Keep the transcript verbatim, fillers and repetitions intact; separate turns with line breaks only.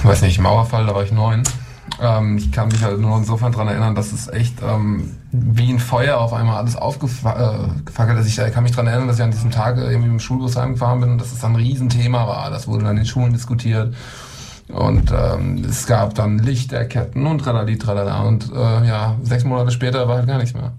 weiß nicht, Mauerfall, da war ich neun. Ähm, ich kann mich halt nur insofern dran erinnern, dass es echt ähm, wie ein Feuer auf einmal alles aufgefackelt ist. Ich kann mich dran erinnern, dass ich an diesem Tag irgendwie mit dem Schulbus heimgefahren bin und dass es dann ein Riesenthema war. Das wurde dann in den Schulen diskutiert. Und ähm, es gab dann Lichterketten und tralali tralala. Und äh, ja, sechs Monate später war halt gar nichts mehr.